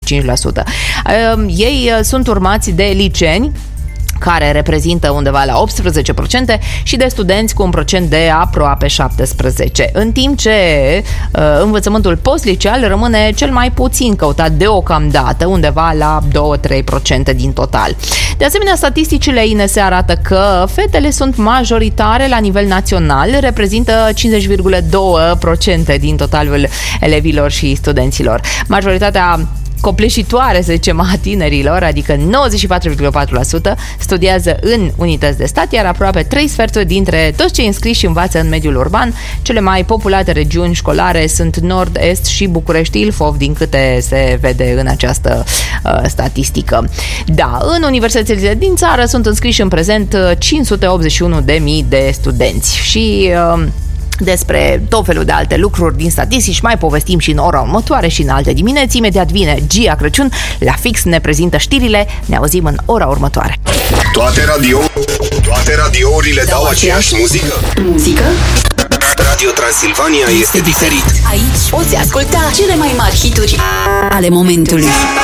25%. Ei sunt urmați de liceni, care reprezintă undeva la 18%, și de studenți cu un procent de aproape 17%, în timp ce învățământul postliceal rămâne cel mai puțin căutat deocamdată, undeva la 2-3% din total. De asemenea, statisticile INS arată că fetele sunt majoritare la nivel național, reprezintă 50,2% din totalul elevilor și studenților. Majoritatea copleșitoare, să zicem, a tinerilor, adică 94,4%, studiază în unități de stat, iar aproape 3/4 dintre toți cei înscriși învață în mediul urban. Cele mai populate regiuni școlare sunt Nord, Est și București-Ilfov, din câte se vede în această statistică. Da, în universitățile din țară sunt înscriși în prezent 581.000 de studenți și despre tot felul de alte lucruri din statistici mai povestim și în ora următoare și în alte dimineți. Imediat vine Gia Crăciun, la fix ne prezintă știrile. Ne auzim în ora următoare. Toate radiourile dau aceeași muzică? Radio Transilvania este diferit. Aici poți asculta cele mai mari hituri ale momentului.